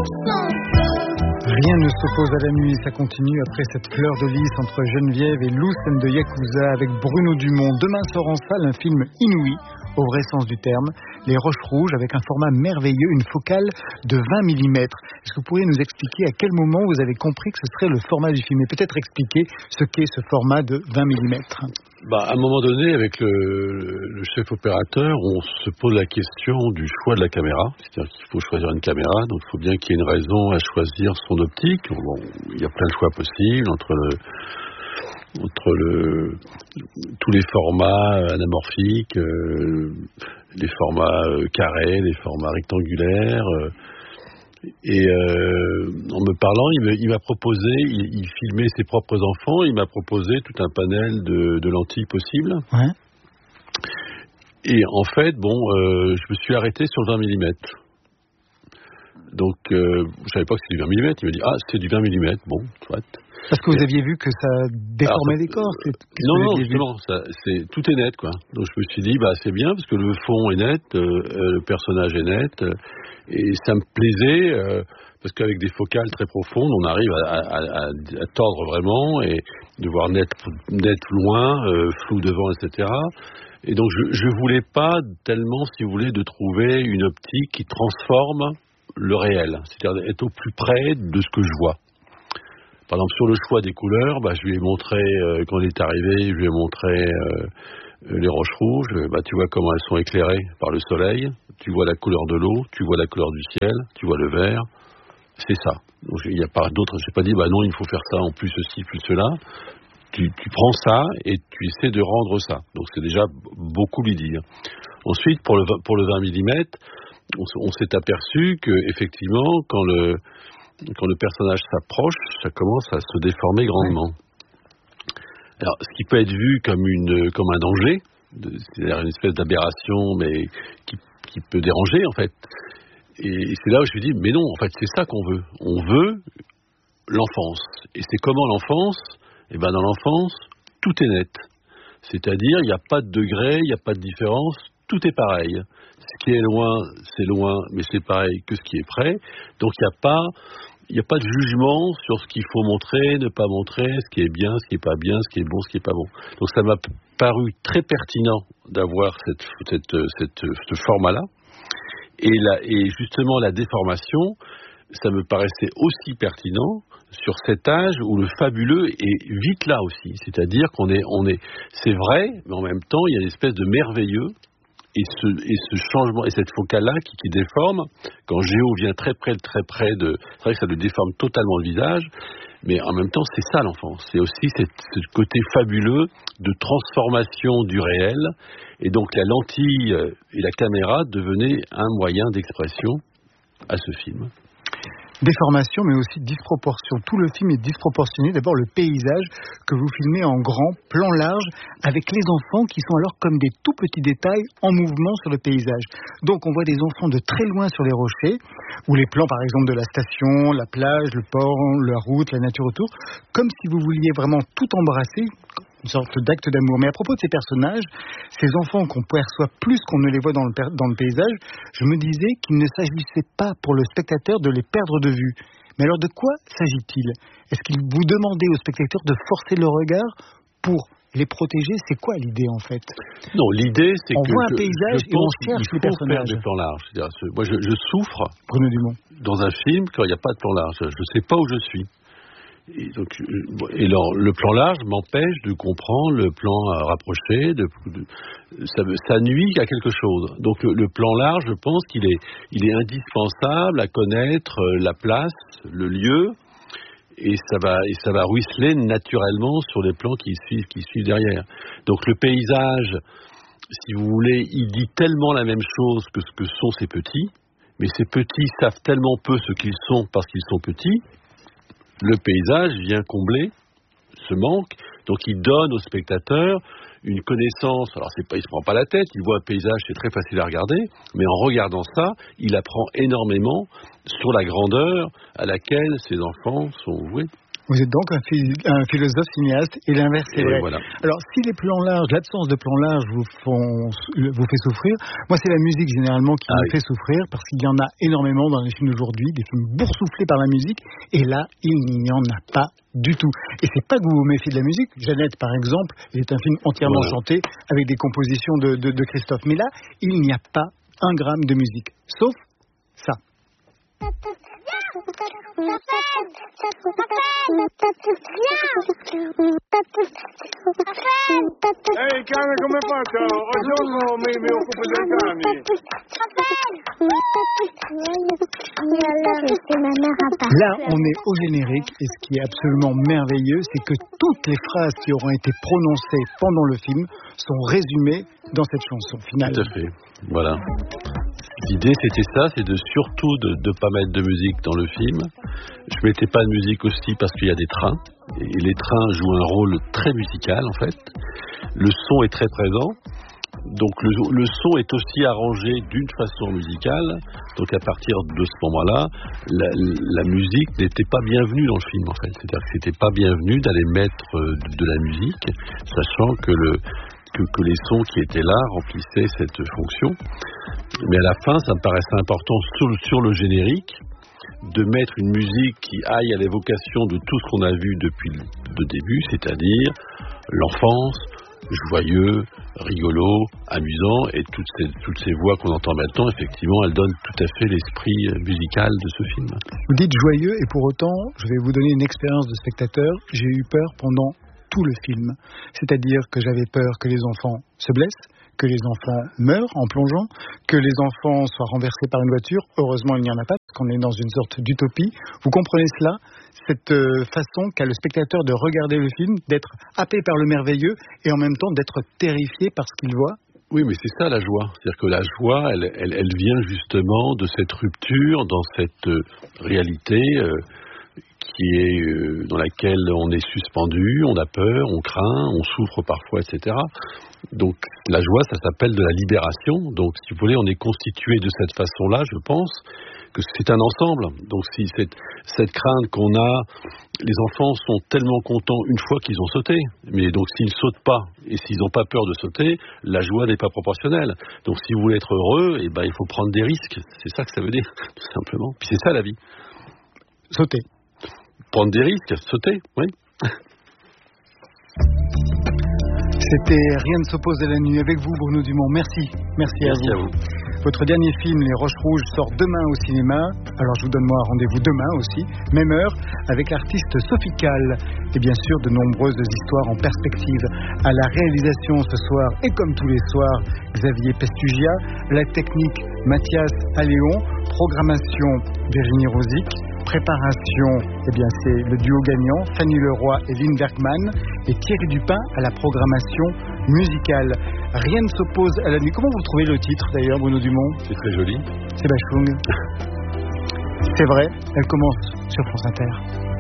Rien ne s'oppose à la nuit, ça continue après cette fleur de lys entre Geneviève et Lou scène de Yakuza avec Bruno Dumont. Demain sort en salle un film inouï, au vrai sens du terme, Les Roches Rouges, avec un format merveilleux, une focale de 20 mm. Est-ce que vous pourriez nous expliquer à quel moment vous avez compris que ce serait le format du film et peut-être expliquer ce qu'est ce format de 20 mm? À un moment donné, avec le chef opérateur, on se pose la question du choix de la caméra. C'est-à-dire qu'il faut choisir une caméra, donc il faut bien qu'il y ait une raison à choisir son optique. Bon, il y a plein de choix possibles entre tous les formats anamorphiques, les formats carrés, les formats rectangulaires. Et en me parlant, il m'a proposé, il filmait ses propres enfants, il m'a proposé tout un panel de lentilles possibles. Ouais. Et en fait, je me suis arrêté sur le 20 mm. Donc, je savais pas que c'était du 20 mm. Il m'a dit, c'est du 20 mm. Bon, soit. Parce que vous aviez vu que ça déformait les corps. Non, justement, tout est net, quoi. Donc je me suis dit, c'est bien parce que le fond est net, le personnage est net, et ça me plaisait parce qu'avec des focales très profondes, on arrive à tordre vraiment et de voir net loin, flou devant, etc. Et donc je voulais pas tellement, si vous voulez, de trouver une optique qui transforme le réel, c'est-à-dire être au plus près de ce que je vois. Par exemple, sur le choix des couleurs, je lui ai montré, quand il est arrivé, je lui ai montré les roches rouges. Tu vois comment elles sont éclairées par le soleil. Tu vois la couleur de l'eau, tu vois la couleur du ciel, tu vois le vert. C'est ça. Donc, il n'y a pas d'autre. Je n'ai pas dit, non, il faut faire ça en plus ceci, plus cela. Tu prends ça et tu essaies de rendre ça. Donc, c'est déjà beaucoup lui dire. Ensuite, pour le 20 mm, on s'est aperçu que, effectivement, quand le personnage s'approche, ça commence à se déformer grandement. Alors, ce qui peut être vu comme un danger, c'est-à-dire une espèce d'aberration, mais qui peut déranger, en fait. Et c'est là où je me dis, mais non, en fait, c'est ça qu'on veut. On veut l'enfance. Et c'est comment l'enfance? Dans l'enfance, tout est net. C'est-à-dire, il n'y a pas de degré, il n'y a pas de différence, tout est pareil. Ce qui est loin, c'est loin, mais c'est pareil que ce qui est près. Donc, il n'y a pas de jugement sur ce qu'il faut montrer, ne pas montrer, ce qui est bien, ce qui n'est pas bien, ce qui est bon, ce qui n'est pas bon. Donc, ça m'a paru très pertinent d'avoir ce format-là. Et justement, la déformation, ça me paraissait aussi pertinent sur cet âge où le fabuleux est vite là aussi. C'est-à-dire c'est vrai, mais en même temps, il y a une espèce de merveilleux. Et ce changement, et cette focale-là qui déforme, quand Géo vient très près c'est vrai que ça lui déforme totalement le visage, mais en même temps, c'est ça l'enfance. C'est aussi ce côté fabuleux de transformation du réel, et donc la lentille et la caméra devenaient un moyen d'expression à ce film. Déformation, mais aussi disproportion. Tout le film est disproportionné. D'abord, le paysage que vous filmez en grand, plan large, avec les enfants qui sont alors comme des tout petits détails en mouvement sur le paysage. Donc, on voit des enfants de très loin sur les rochers, ou les plans, par exemple, de la station, la plage, le port, la route, la nature autour, comme si vous vouliez vraiment tout embrasser, une sorte d'acte d'amour. Mais à propos de ces personnages, ces enfants qu'on perçoit plus qu'on ne les voit dans le paysage, je me disais qu'il ne s'agissait pas pour le spectateur de les perdre de vue. Mais alors de quoi s'agit-il? Est-ce qu'il vous demandait au spectateur de forcer le regard pour les protéger? C'est quoi l'idée en fait? Non, l'idée c'est on voit un paysage et on cherche les personnages. Faire des plans larges. Moi je souffre Bruno Dumont dans un film quand il n'y a pas de plan large. Je ne sais pas où je suis. Et alors, le plan large m'empêche de comprendre le plan rapproché. Ça nuit à quelque chose. Donc le plan large, je pense qu'il est indispensable à connaître la place, le lieu, et ça va ruisseler naturellement sur les plans qui suivent derrière. Donc le paysage, si vous voulez, il dit tellement la même chose que ce que sont ces petits, mais ces petits savent tellement peu ce qu'ils sont parce qu'ils sont petits. Le paysage vient combler ce manque, donc il donne au spectateur une connaissance. Alors il se prend pas la tête, il voit un paysage, c'est très facile à regarder, mais en regardant ça, il apprend énormément sur la grandeur à laquelle ses enfants sont voués. Vous êtes donc un philosophe cinéaste et l'inverse est vrai. Voilà. Alors, si les plans larges, l'absence de plans larges vous fait souffrir, moi c'est la musique généralement qui me fait souffrir parce qu'il y en a énormément dans les films d'aujourd'hui, des films boursouflés par la musique, et là, il n'y en a pas du tout. Et c'est pas que vous vous méfiez de la musique. Jeannette, par exemple, est un film entièrement chanté avec des compositions de Christophe. Mais là, il n'y a pas un gramme de musique, sauf ça. Ehi cane, come faccio? Al giorno mi occupo dei cani. Là, on est au générique et ce qui est absolument merveilleux, c'est que toutes les phrases qui auront été prononcées pendant le film sont résumées dans cette chanson finale. Tout à fait, voilà. L'idée c'était ça, c'est surtout de ne pas mettre de musique dans le film. Je mettais pas de musique aussi parce qu'il y a des trains, et les trains jouent un rôle très musical en fait. Le son est très présent, donc le son est aussi arrangé d'une façon musicale, donc à partir de ce moment-là, la musique n'était pas bienvenue dans le film en fait. C'est-à-dire que c'était pas bienvenu d'aller mettre de la musique, sachant que les sons qui étaient là remplissaient cette fonction. Mais à la fin, ça me paraissait important sur le générique de mettre une musique qui aille à l'évocation de tout ce qu'on a vu depuis le début, c'est-à-dire l'enfance, joyeux, rigolo, amusant, et toutes ces voix qu'on entend maintenant, effectivement, elles donnent tout à fait l'esprit musical de ce film. Vous dites joyeux, et pour autant, je vais vous donner une expérience de spectateur. J'ai eu peur pendant tout le film. C'est-à-dire que j'avais peur que les enfants se blessent, que les enfants meurent en plongeant, que les enfants soient renversés par une voiture. Heureusement, il n'y en a pas, parce qu'on est dans une sorte d'utopie. Vous comprenez cela, cette façon qu'a le spectateur de regarder le film, d'être happé par le merveilleux et en même temps d'être terrifié par ce qu'il voit? Oui, mais c'est ça la joie. C'est-à-dire que la joie, elle vient justement de cette rupture dans cette réalité qui est dans laquelle on est suspendu, on a peur, on craint, on souffre parfois, etc. Donc la joie, ça s'appelle de la libération. Donc si vous voulez, on est constitué de cette façon-là, je pense que c'est un ensemble. Donc si cette crainte qu'on a, les enfants sont tellement contents une fois qu'ils ont sauté. Mais donc s'ils ne sautent pas et s'ils n'ont pas peur de sauter, la joie n'est pas proportionnelle. Donc si vous voulez être heureux, eh ben, il faut prendre des risques. C'est ça que ça veut dire, tout simplement. Puis c'est ça la vie. Sauter. Prendre des risques, sauter, oui. C'était Rien ne s'oppose à la nuit avec vous, Bruno Dumont. Merci à vous. Votre dernier film, Les Roches Rouges, sort demain au cinéma. Alors je vous donne moi rendez-vous demain aussi, même heure, avec l'artiste Sophie Calle. Et bien sûr, de nombreuses histoires en perspective. À la réalisation ce soir, et comme tous les soirs, Xavier Pestugia. La technique, Mathias Alléon. Programmation, Virginie Rosic. Préparation, eh bien c'est le duo gagnant, Fanny Leroy et Lynn Bergman, et Thierry Dupin à la programmation musicale. Rien ne s'oppose à la nuit. Comment vous trouvez le titre d'ailleurs, Bruno Dumont? C'est très joli. C'est Bachung. C'est vrai, elle commence sur France Inter.